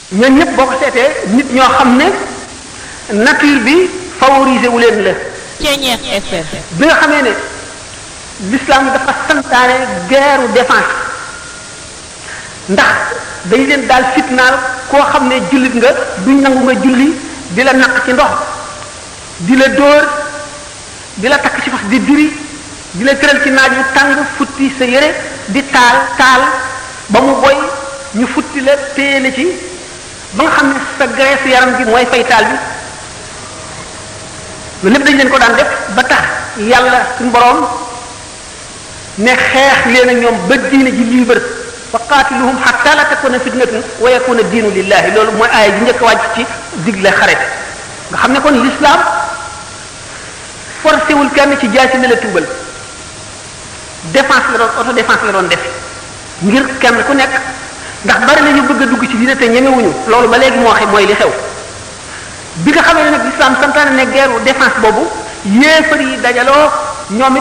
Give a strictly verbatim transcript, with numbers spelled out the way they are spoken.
ñooñu ñëpp boo ko seetee nit ñoo xam ne nature bi favoriser wu leen la. Ceeñeex F M. bi nga xamee ne l'islam dafa santaane guerre défense ndax dañ leen daal fitnaal koo xam ne jullit nga duñ nangu nga julli di la naq ci ndox di la dóor di la takk ci fas di diri di la tëral ci naaj wu tàng futti sa yére di taal taal ba mu boy ñu futti la téye la ci ba nga xam ne sa graisse yaram gi mooy fay taal bi loolu lépp dañ leen ko daan def ba tax yàlla suñu boroom ne xeex leen ak ñoom ba diine ji libre fa qaatiluhum hatta la takuna fitnatun wa yakuna diinu lillahi loolu mooy aaya ji njëkk a wàcc ci digle xare nga xam ne kon l'islam forcé wul kenn ci jaasi ne la tuubal défense la doon auto défense la doon def ngir kenn ku nekk ndax bari na ñu bëgg a dugg ci diine te ñemewuñu loolu ba léegi moo xam mooy li xew bi nga xamee ne nag l'islam santaane ne guerre défense boobu yéefar yi dajaloo ñoom